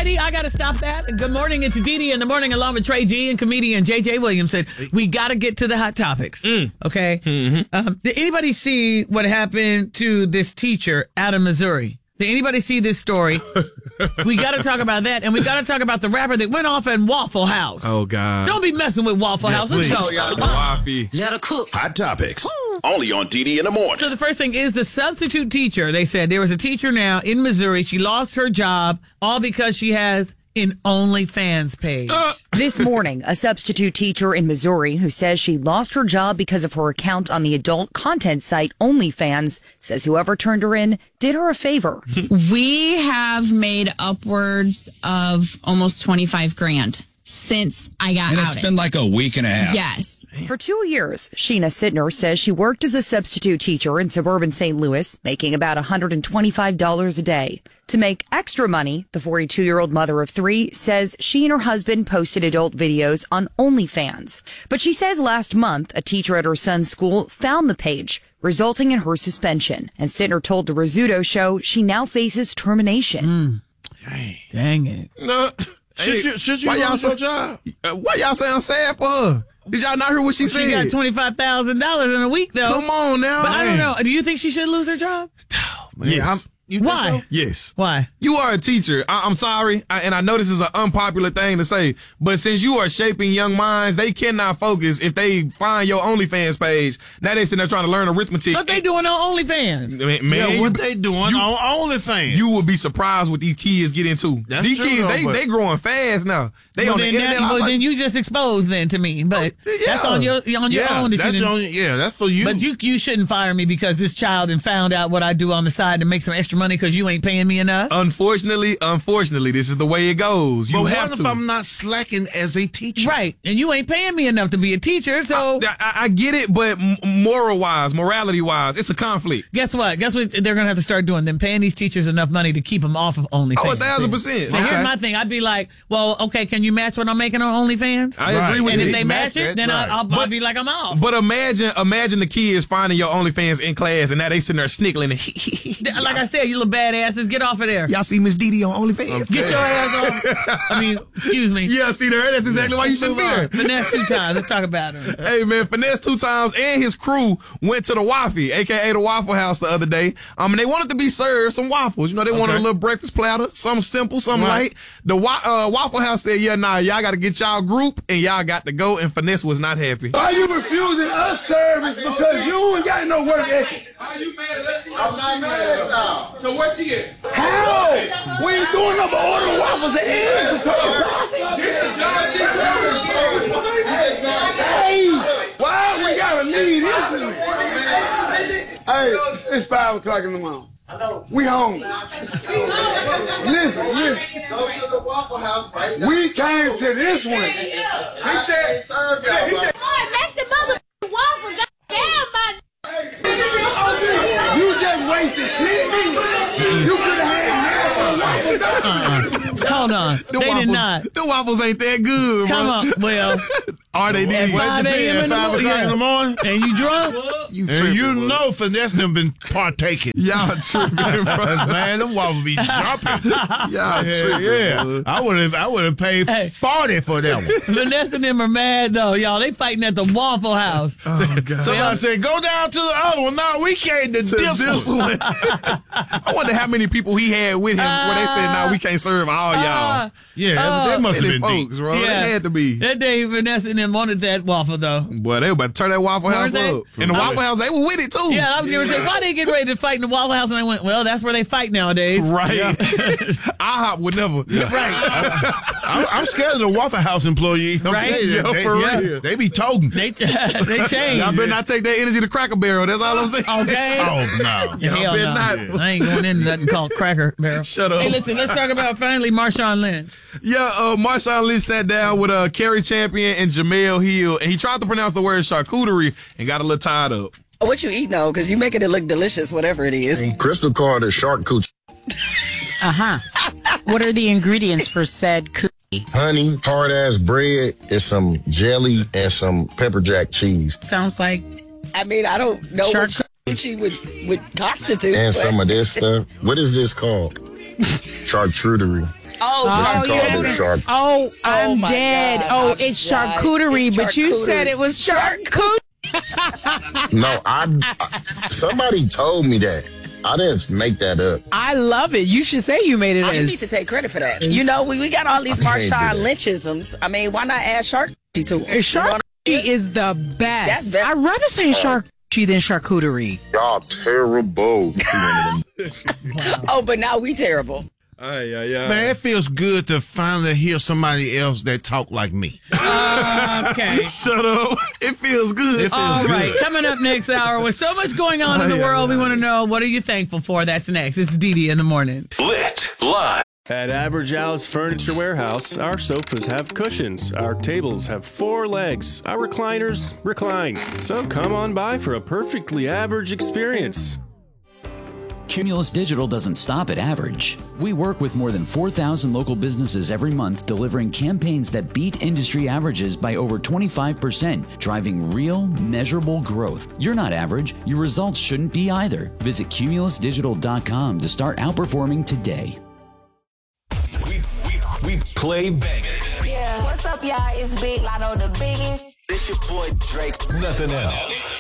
ready? I got to stop that. Good morning. It's Dee in the morning along with Trey G and comedian JJ Williamson. We got to get to the hot topics. Okay? Mm-hmm. Did anybody see what happened to this teacher out of Missouri? Did anybody see this story? We got to talk about that, and we got to talk about the rapper that went off at Waffle House. Oh, God. Don't be messing with Waffle House. Let's go, y'all. Let her cook. Hot topics. Only on Dee in the morning. So the first thing is the substitute teacher. They said there was a teacher now in Missouri. She lost her job all because she has an OnlyFans page. This morning, a substitute teacher in Missouri who says she lost her job because of her account on the adult content site OnlyFans says whoever turned her in did her a favor. We have made upwards of almost 25 grand since I got outed. And it's been like a week and a half. Yes. For 2 years, Sheena Sittner says she worked as a substitute teacher in suburban St. Louis, making about $125 a day. To make extra money, the 42-year-old mother of three says she and her husband posted adult videos on OnlyFans. But she says last month, a teacher at her son's school found the page, resulting in her suspension. And Sittner told the Rizzuto show she now faces termination. Dang it. No. Should you lose your job? Why y'all sound sad for her? Did y'all not hear what she said? She got $25,000 in a week, though. Come on now. But I don't know. Do you think she should lose her job? Man, Yes. You think Why? so? Yes. Why? You are a teacher. I'm sorry, and I know this is an unpopular thing to say, but since you are shaping young minds, they cannot focus if they find your OnlyFans page. Now they sitting there trying to learn arithmetic. What they doing on OnlyFans? Man, what they doing on OnlyFans? You will be surprised what these kids get into. That's These true, kids, though, they growing fast now. They Well, on the then, internet. well, then you just exposed then to me. But that's on your own that you didn't. That's for you. But you shouldn't fire me because this child and found out what I do on the side to make some extra money because you ain't paying me enough. Unfortunately, this is the way it goes. You but have what to. if I'm not slacking as a teacher? Right. And you ain't paying me enough to be a teacher. So I get it, but morality-wise, it's a conflict. Guess what? They're going to have to start doing? Them paying these teachers enough money to keep them off of OnlyFans. Oh, 1,000%. Now, here's my thing. I'd be like, well, okay, can you match what I'm making on OnlyFans? I agree with and you. if they match it, then I'll be like, I'm off. But imagine the kids finding your OnlyFans in class, and now they sitting there snickling. And like I said, you little badasses, get off of there. Y'all see Miss Didi on OnlyFans? Get your ass on. I mean, excuse me. Yeah, see there. That's exactly why you shouldn't be there. Finesse 2 times. Let's talk about him. Hey, man, Finesse 2 times and his crew went to the Waffy, a.k.a. the Waffle House, the other day. And they wanted to be served some waffles. You know, they wanted a little breakfast platter, something simple, something light. The Waffle House said, y'all got to get y'all group, and y'all got to go, and Finesse was not happy. Why you refusing us service because you ain't got no work ethic? How you mad at us? I'm not mad at y'all. So where's she at? How? We ain't doing nothing but ordering waffles and eggs. Hey, why we gotta leave this? Hey, it's 5 o'clock in the morning. We home. Listen. Go to the Waffle House right now. We came to this one. He said, serve y'all. Make the mother waffles. You just wasted 10 minutes. You could have had half a waffle. Hold on. They did not. The waffles ain't that good, Come bro. on. Well, Are they at did? 5 a.m. in the 5 morning. o'clock in the morning? And you drunk? And you know Finesse done been partaking. Y'all tripping, bro. Man, them waffles be jumping. Y'all tripping, bro. I would have paid 40 for that one. Vanessa and them are mad, though, y'all. They fighting at the Waffle House. Oh, God. Somebody said, go down to the other one. No, we came to this one. I wonder how many people he had with him where they said, "No, we can't serve all y'all." Yeah, they must have been folks, deep. bro. Yeah. They had to be. That day, Vanessa and them wanted that waffle, though. Boy, they were about to turn that Waffle House they? up. And the Waffle House, they were with it, too. Yeah, I was going to say, why they get ready to fight in the Waffle House? And I went, well, that's where they fight nowadays. Right. IHOP would never. Right. I'm scared of the Waffle House employee. Right? For real. They be toting. They changed. Y'all better not take that energy to Cracker Barrel. That's all I'm saying. Okay. Oh, no. Hell better no. not. I ain't going into nothing called Cracker Barrel. Shut up. Hey, listen, let's talk about finally Marshawn Lynch. Yeah, Marshawn Lynch sat down with Kerry Champion and Jamel Hill, and he tried to pronounce the word charcuterie and got a little tied up. What you eat now? Because you making it look delicious, whatever it is. Crystal called it shark coochie. What are the ingredients for said cookie? Honey, hard-ass bread, and some jelly and some pepper jack cheese. Sounds like I mean, I don't know Shark what coochie would constitute. And but- some of this stuff. What is this called? Charcuterie. I'm dead. God, It's charcuterie, but you said it was charcuterie. No, somebody told me that. I didn't make that up. I love it. You should say you made it. You need to take credit for that. You know, we got all these Marshawn Lynchisms. I mean, why not add charcuterie to it? Charcuterie is the best. I'd rather say charcuterie than charcuterie. Y'all terrible. Oh, but now we terrible. Man, it feels good to finally hear somebody else that talk like me. Okay. Shut up. It feels good. All right. Coming up next hour, with so much going on in the world, we want to know, what are you thankful for? That's next. It's Dee in the morning. Lit Live. At Average Al's Furniture Warehouse, our sofas have cushions, our tables have 4 legs, our recliners recline. So come on by for a perfectly average experience. Cumulus Digital doesn't stop at average. We work with more than 4,000 local businesses every month, delivering campaigns that beat industry averages by over 25%, driving real, measurable growth. You're not average. Your results shouldn't be either. Visit cumulusdigital.com to start outperforming today. We play bangers. Yeah, what's up, y'all? It's Big Lotto, the biggest. It's your boy Drake. Nothing else.